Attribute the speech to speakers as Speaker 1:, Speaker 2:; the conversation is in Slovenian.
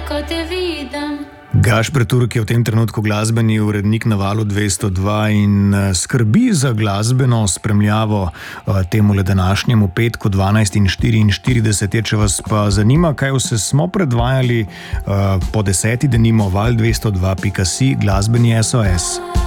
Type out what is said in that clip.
Speaker 1: ko te vidim.
Speaker 2: Gašper Turk je v tem trenutku glasbeni urednik na Valu 202 in skrbi za glasbeno spremljavo temule današnjemu petku 12:44. Če vas pa zanima, kaj vse smo predvajali po 10. denimo Val202.si glasbeni SOS.